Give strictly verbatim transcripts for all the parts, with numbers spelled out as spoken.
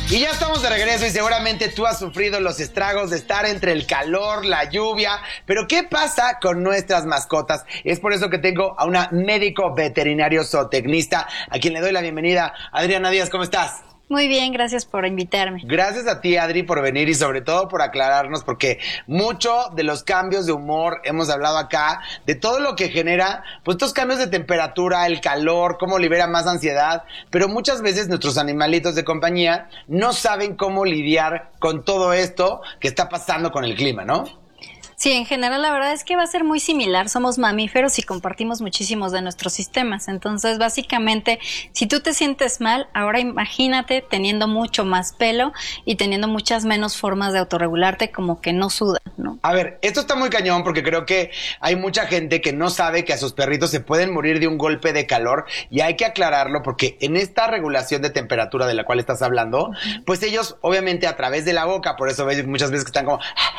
Y ya estamos de regreso y seguramente tú has sufrido los estragos de estar entre el calor, la lluvia, pero ¿qué pasa con nuestras mascotas? Es por eso que tengo a una médico veterinario zootecnista a quien le doy la bienvenida. Adriana Díaz, ¿cómo estás? Muy bien, gracias por invitarme. Gracias a ti, Adri, por venir y sobre todo por aclararnos, porque mucho de los cambios de humor hemos hablado acá, de todo lo que genera, pues estos cambios de temperatura, el calor, cómo libera más ansiedad, pero muchas veces nuestros animalitos de compañía no saben cómo lidiar con todo esto que está pasando con el clima, ¿no? Sí, en general la verdad es que va a ser muy similar, somos mamíferos y compartimos muchísimos de nuestros sistemas, entonces básicamente si tú te sientes mal, ahora imagínate teniendo mucho más pelo y teniendo muchas menos formas de autorregularte, como que no sudan, ¿no? A ver, esto está muy cañón porque creo que hay mucha gente que no sabe que a sus perritos se pueden morir de un golpe de calor y hay que aclararlo porque en esta regulación de temperatura de la cual estás hablando, uh-huh. pues ellos obviamente a través de la boca, por eso ves muchas veces que están como...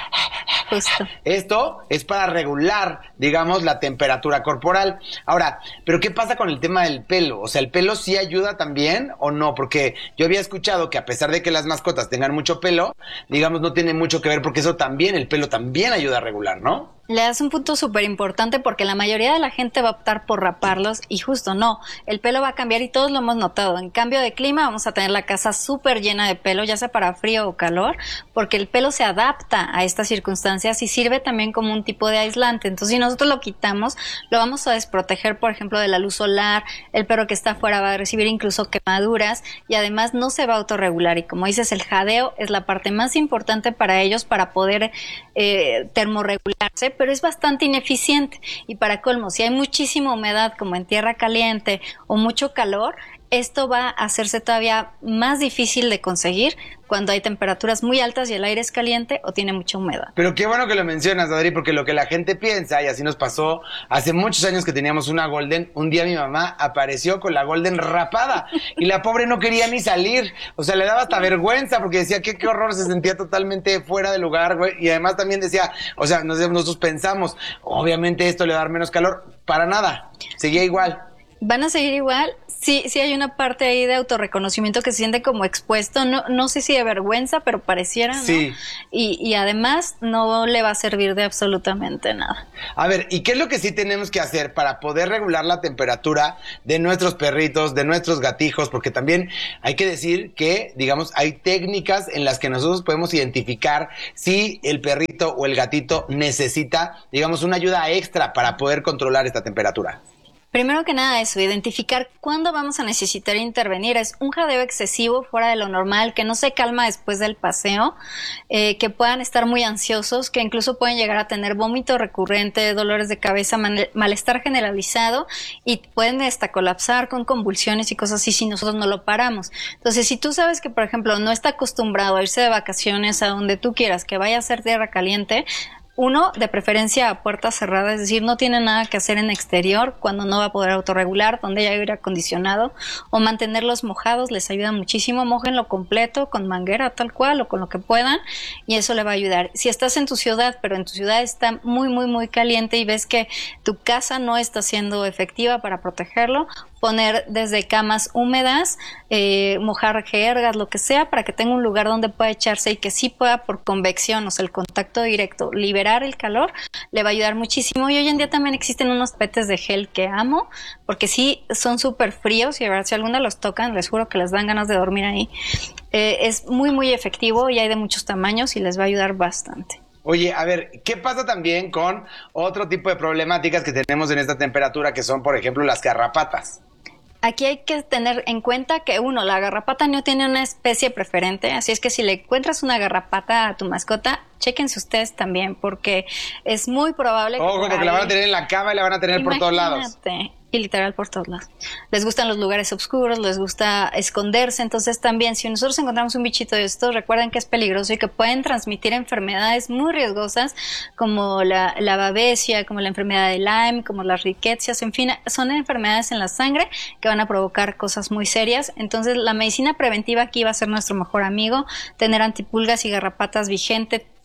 Justo. Esto es para regular, digamos, la temperatura corporal. Ahora, ¿pero qué pasa con el tema del pelo? O sea, ¿el pelo sí ayuda también o no? Porque yo había escuchado que a pesar de que las mascotas tengan mucho pelo, digamos, no tiene mucho que ver porque eso también, el pelo también ayuda a regular, ¿no? Le das un punto súper importante porque la mayoría de la gente va a optar por raparlos y justo no, el pelo va a cambiar y todos lo hemos notado. En cambio de clima vamos a tener la casa súper llena de pelo, ya sea para frío o calor, porque el pelo se adapta a estas circunstancias y sirve también como un tipo de aislante. Entonces si nosotros lo quitamos, lo vamos a desproteger, por ejemplo, de la luz solar, el perro que está afuera va a recibir incluso quemaduras y además no se va a autorregular. Y como dices, el jadeo es la parte más importante para ellos para poder eh, termorregularse, pero es bastante ineficiente y para colmo, si hay muchísima humedad como en tierra caliente o mucho calor, esto va a hacerse todavía más difícil de conseguir cuando hay temperaturas muy altas y el aire es caliente o tiene mucha humedad. Pero qué bueno que lo mencionas, Adri, porque lo que la gente piensa, y así nos pasó hace muchos años que teníamos una Golden, un día mi mamá apareció con la Golden rapada y la pobre no quería ni salir, o sea, le daba hasta vergüenza porque decía que qué horror, se sentía totalmente fuera de lugar, güey, y además también decía, o sea, nosotros pensamos, obviamente esto le va a dar menos calor, para nada, seguía igual. Van a seguir igual, sí, sí hay una parte ahí de autorreconocimiento que se siente como expuesto, no, no sé si de vergüenza, pero pareciera, ¿no? Sí. Y, y además no le va a servir de absolutamente nada. A ver, ¿y qué es lo que sí tenemos que hacer para poder regular la temperatura de nuestros perritos, de nuestros gatijos? Porque también hay que decir que, digamos, hay técnicas en las que nosotros podemos identificar si el perrito o el gatito necesita, digamos, una ayuda extra para poder controlar esta temperatura. Primero que nada eso, identificar cuándo vamos a necesitar intervenir. Es un jadeo excesivo fuera de lo normal, que no se calma después del paseo, eh, que puedan estar muy ansiosos, que incluso pueden llegar a tener vómito recurrente, dolores de cabeza, mal, malestar generalizado y pueden hasta colapsar con convulsiones y cosas así si nosotros no lo paramos. Entonces, si tú sabes que, por ejemplo, no está acostumbrado a irse de vacaciones a donde tú quieras, que vaya a ser tierra caliente, uno, de preferencia a puerta cerrada, es decir, no tiene nada que hacer en exterior cuando no va a poder autorregular, donde haya aire acondicionado, o mantenerlos mojados, les ayuda muchísimo, mójenlo completo con manguera tal cual o con lo que puedan y eso le va a ayudar. Si estás en tu ciudad, pero en tu ciudad está muy, muy, muy caliente y ves que tu casa no está siendo efectiva para protegerlo, poner desde camas húmedas, eh, mojar jergas, lo que sea, para que tenga un lugar donde pueda echarse y que sí pueda por convección, o sea, el contacto directo, liberar el calor, le va a ayudar muchísimo. Y hoy en día también existen unos petes de gel que amo, porque sí son súper fríos y de verdad si alguna los tocan, les juro que les dan ganas de dormir ahí. Eh, es muy, muy efectivo y hay de muchos tamaños y les va a ayudar bastante. Oye, a ver, ¿qué pasa también con otro tipo de problemáticas que tenemos en esta temperatura que son, por ejemplo, las garrapatas? Aquí hay que tener en cuenta que, uno, la garrapata no tiene una especie preferente, así es que si le encuentras una garrapata a tu mascota, chéquense ustedes también, porque es muy probable que... Ojo, porque la van a tener en la cama y la van a tener por todos lados. Y literal por todos lados. Les gustan los lugares oscuros, les gusta esconderse, entonces también si nosotros encontramos un bichito de estos, recuerden que es peligroso y que pueden transmitir enfermedades muy riesgosas como la, la babesia, como la enfermedad de Lyme, como las riquecias, en fin, son enfermedades en la sangre que van a provocar cosas muy serias. Entonces la medicina preventiva aquí va a ser nuestro mejor amigo, tener antipulgas y garrapatas vigente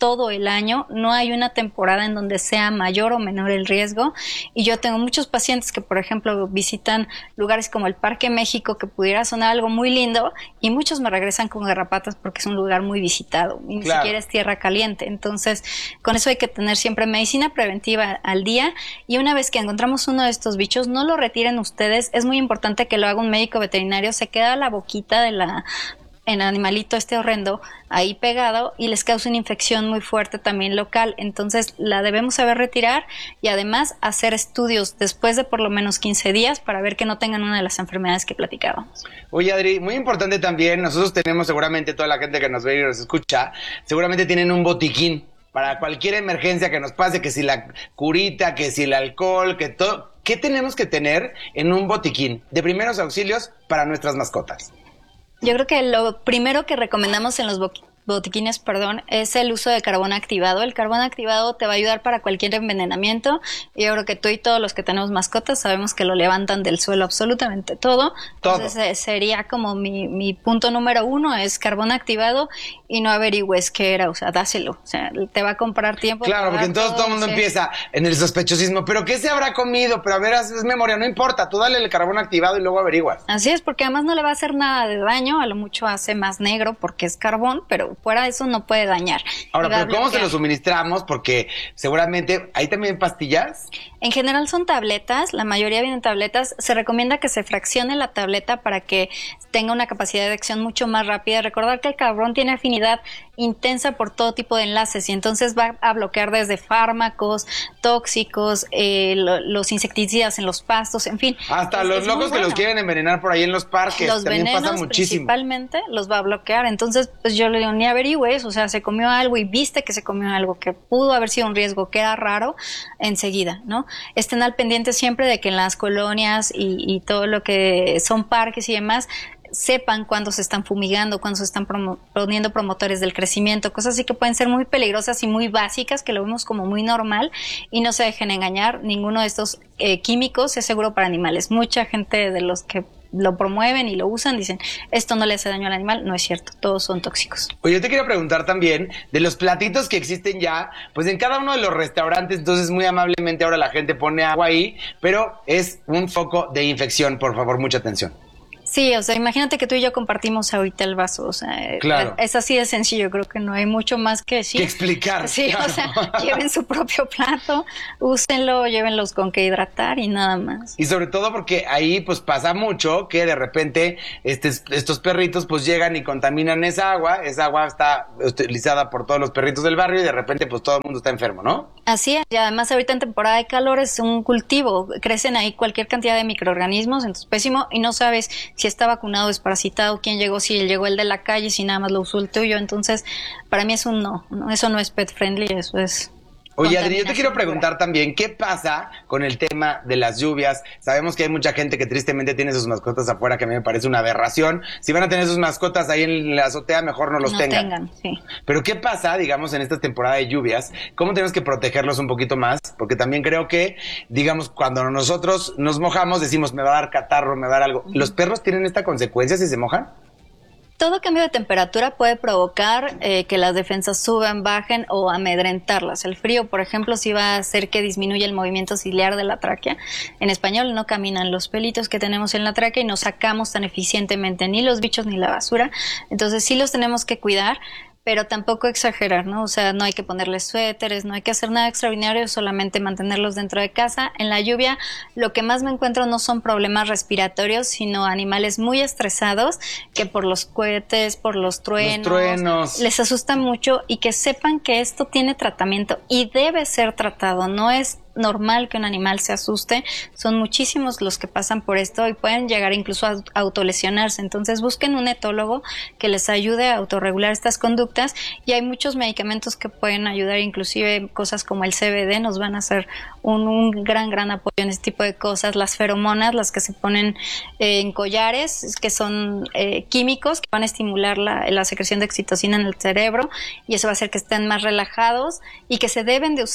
todo el año, no hay una temporada en donde sea mayor o menor el riesgo, y yo tengo muchos pacientes que, por ejemplo, visitan lugares como el Parque México, que pudiera sonar algo muy lindo, y muchos me regresan con garrapatas porque es un lugar muy visitado, y ni Claro. siquiera es tierra caliente. Entonces, con eso hay que tener siempre medicina preventiva al día, y una vez que encontramos uno de estos bichos, no lo retiren ustedes, es muy importante que lo haga un médico veterinario, se queda la boquita de la el animalito este horrendo ahí pegado y les causa una infección muy fuerte también local. Entonces la debemos saber retirar y además hacer estudios después de por lo menos quince días para ver que no tengan una de las enfermedades que platicábamos. Oye, Adri, muy importante también, nosotros tenemos seguramente, toda la gente que nos ve y nos escucha, seguramente tienen un botiquín para cualquier emergencia que nos pase, que si la curita, que si el alcohol, que todo. ¿Qué tenemos que tener en un botiquín de primeros auxilios para nuestras mascotas? Yo creo que lo primero que recomendamos en los botiquines, perdón, es el uso de carbón activado. El carbón activado te va a ayudar para cualquier envenenamiento. Y yo creo que tú y todos los que tenemos mascotas sabemos que lo levantan del suelo absolutamente todo. Todo. Entonces eh, sería como mi, mi punto número uno, es carbón activado, y no averigües qué era, o sea, dáselo. O sea, te va a comprar tiempo. Claro, porque entonces entonces todo el mundo sí. empieza en el sospechosismo, pero ¿qué se habrá comido? Pero a ver, es memoria, no importa, tú dale el carbón activado y luego averiguas. Así es, porque además no le va a hacer nada de daño, a lo mucho hace más negro porque es carbón, pero fuera de eso no puede dañar. Ahora, Y va a pero ¿cómo se bloquear. lo suministramos? Porque seguramente hay también pastillas. En general son tabletas, la mayoría vienen tabletas. Se recomienda que se fraccione la tableta para que tenga una capacidad de acción mucho más rápida. Recordar que el carbón tiene afinidad intensa por todo tipo de enlaces y entonces va a bloquear desde fármacos, tóxicos, eh, lo, los insecticidas en los pastos, en fin. Hasta Es- los es locos muy que bueno. los quieren envenenar por ahí en los parques. Los también venenos pasa muchísimo. principalmente los va a bloquear. Entonces, pues yo le digo, ni averigües, o sea, se comió algo y viste que se comió algo que pudo haber sido un riesgo, que era raro, enseguida, ¿no? Estén al pendiente siempre de que en las colonias y, y todo lo que son parques y demás, sepan cuándo se están fumigando, cuándo se están promo- poniendo promotores del crecimiento, cosas así que pueden ser muy peligrosas y muy básicas, que lo vemos como muy normal, y no se dejen engañar. Ninguno de estos eh, químicos es seguro para animales. Mucha gente de los que lo promueven y lo usan dicen, esto no le hace daño al animal. No es cierto, todos son tóxicos. Oye, yo te quiero preguntar también de los platitos que existen ya, pues en cada uno de los restaurantes, entonces muy amablemente ahora la gente pone agua ahí, pero es un foco de infección, por favor, mucha atención. Sí, o sea, imagínate que tú y yo compartimos ahorita el vaso, o sea, Claro. es así de sencillo, creo que no hay mucho más que decir. Que explicar. Sí, claro. o sea, lleven su propio plato, úsenlo, llévenlos con que hidratar y nada más. Y sobre todo porque ahí pues pasa mucho que de repente este, estos perritos pues llegan y contaminan esa agua, esa agua está utilizada por todos los perritos del barrio y de repente pues todo el mundo está enfermo, ¿no? Así es, y además ahorita en temporada de calor es un cultivo, crecen ahí cualquier cantidad de microorganismos, entonces pésimo, y no sabes si está vacunado, desparasitado, quién llegó, si llegó el de la calle, si nada más lo usó el tuyo. Entonces para mí es un no, no, eso no es pet friendly, eso es... Oye, Adri, yo te quiero contaminación preguntar pura. también, ¿qué pasa con el tema de las lluvias? Sabemos que hay mucha gente que tristemente tiene sus mascotas afuera, que a mí me parece una aberración. Si van a tener sus mascotas ahí en la azotea, mejor no los no tengan. tengan, sí. Pero ¿qué pasa, digamos, en esta temporada de lluvias? ¿Cómo tenemos que protegerlos un poquito más? Porque también creo que, digamos, cuando nosotros nos mojamos, decimos, me va a dar catarro, me va a dar algo. ¿Los perros tienen esta consecuencia si se mojan? Todo cambio de temperatura puede provocar eh, que las defensas suban, bajen o amedrentarlas. El frío, por ejemplo, sí va a hacer que disminuya el movimiento ciliar de la tráquea. En español, no caminan los pelitos que tenemos en la tráquea y no sacamos tan eficientemente ni los bichos ni la basura. Entonces sí los tenemos que cuidar, pero tampoco exagerar, ¿no? O sea, no hay que ponerles suéteres, no hay que hacer nada extraordinario, solamente mantenerlos dentro de casa. En la lluvia, lo que más me encuentro no son problemas respiratorios, sino animales muy estresados que por los cohetes, por los truenos, Los truenos. les asusta mucho, y que sepan que esto tiene tratamiento y debe ser tratado. No es normal que un animal se asuste, son muchísimos los que pasan por esto y pueden llegar incluso a autolesionarse. Entonces busquen un etólogo que les ayude a autorregular estas conductas, y hay muchos medicamentos que pueden ayudar, inclusive cosas como el C B D nos van a hacer un, un gran gran apoyo en este tipo de cosas. Las feromonas, las que se ponen eh, en collares, que son eh, químicos que van a estimular la, la secreción de oxitocina en el cerebro, y eso va a hacer que estén más relajados, y que se deben de usar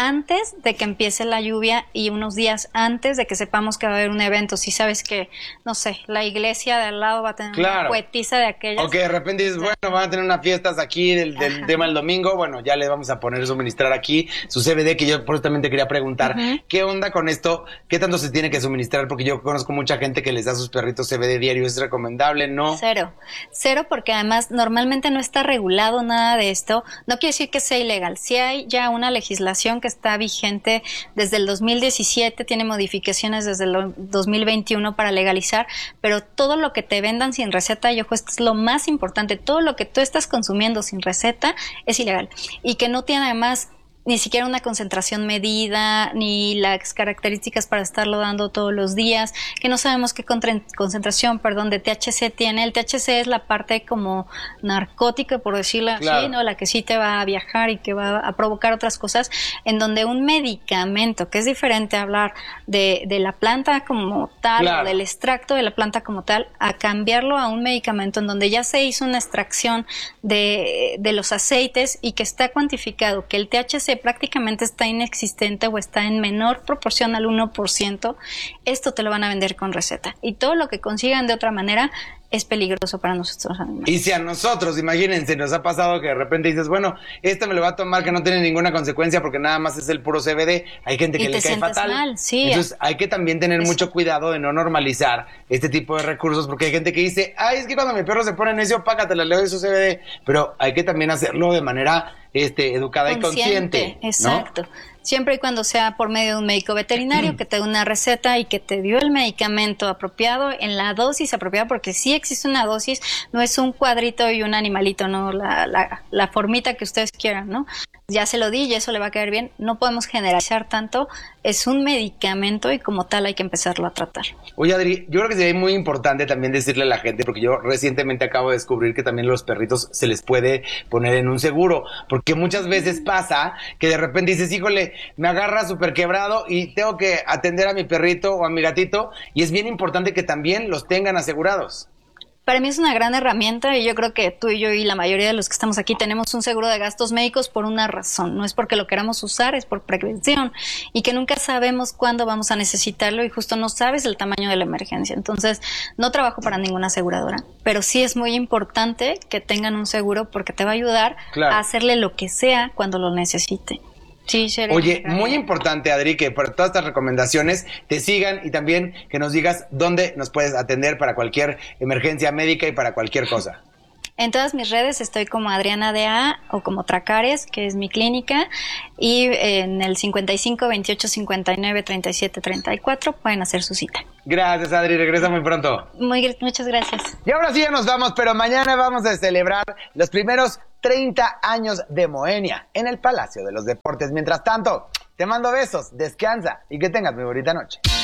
antes de que empiece la lluvia y unos días antes de que sepamos que va a haber un evento. Si sabes que, no sé, la iglesia de al lado va a tener claro. una poetisa de aquellas. O que de repente dices, bueno, van a tener unas fiestas aquí del, del tema el domingo, bueno, ya le vamos a poner suministrar aquí su C B D, que yo por eso también te quería preguntar, uh-huh. ¿qué onda con esto? ¿Qué tanto se tiene que suministrar? Porque yo conozco mucha gente que les da a sus perritos C B D diario, ¿es recomendable? ¿No? Cero. Cero, porque además normalmente no está regulado nada de esto. No quiere decir que sea ilegal. Sí hay ya una legislación que está vigente desde el dos mil diecisiete, tiene modificaciones desde el dos mil veintiuno para legalizar, pero todo lo que te vendan sin receta, y ojo, esto es lo más importante, todo lo que tú estás consumiendo sin receta es ilegal y que no tiene además ni siquiera una concentración medida, ni las características para estarlo dando todos los días, que no sabemos qué concentración, perdón, de T H C tiene. El T H C es la parte como narcótica, por decirlo claro. así, ¿no? La que sí te va a viajar y que va a provocar otras cosas, en donde un medicamento, que es diferente a hablar de, de la planta como tal, claro. o del extracto de la planta como tal, a cambiarlo a un medicamento en donde ya se hizo una extracción de, de los aceites y que está cuantificado, que el T H C prácticamente está inexistente o está en menor proporción al uno por ciento, esto te lo van a vender con receta. Y todo lo que consigan de otra manera es peligroso para nuestros animales. Y si a nosotros, imagínense, nos ha pasado que de repente dices, bueno, este me lo va a tomar que no tiene ninguna consecuencia porque nada más es el puro C B D, hay gente que le cae fatal. Mal, sí. Entonces hay que también tener es... mucho cuidado de no normalizar este tipo de recursos, porque hay gente que dice, ay, es que cuando mi perro se pone necio, págatela, le doy su C B D, pero hay que también hacerlo de manera este, educada consciente, y consciente. Exacto. ¿No? Siempre y cuando sea por medio de un médico veterinario que te dé una receta y que te dio el medicamento apropiado en la dosis apropiada, porque sí existe una dosis, no es un cuadrito y un animalito, no la, la, la formita que ustedes quieran, ¿no? Ya se lo di y eso le va a caer bien. No podemos generalizar tanto, es un medicamento y como tal hay que empezarlo a tratar. Oye, Adri, yo creo que sería muy importante también decirle a la gente, porque yo recientemente acabo de descubrir que también los perritos se les puede poner en un seguro, porque muchas veces pasa que de repente dices, híjole, me agarra súper quebrado y tengo que atender a mi perrito o a mi gatito, y es bien importante que también los tengan asegurados. Para mí es una gran herramienta y yo creo que tú y yo y la mayoría de los que estamos aquí tenemos un seguro de gastos médicos por una razón. No es porque lo queramos usar, es por prevención y que nunca sabemos cuándo vamos a necesitarlo y justo no sabes el tamaño de la emergencia. Entonces, no trabajo para ninguna aseguradora, pero sí es muy importante que tengan un seguro porque te va a ayudar claro. a hacerle lo que sea cuando lo necesite. Sí, oye, muy importante, Adri, que por todas estas recomendaciones te sigan y también que nos digas dónde nos puedes atender para cualquier emergencia médica y para cualquier cosa. En todas mis redes estoy como Adriana D A o como Tracares, que es mi clínica, y en el cincuenta y cinco, veintiocho, cincuenta y nueve, treinta y siete, treinta y cuatro pueden hacer su cita. Gracias, Adri, regresa muy pronto. Muy, muchas gracias. Y ahora sí ya nos vamos, pero mañana vamos a celebrar los primeros treinta años de Moenia en el Palacio de los Deportes. Mientras tanto, te mando besos, descansa y que tengas muy bonita noche.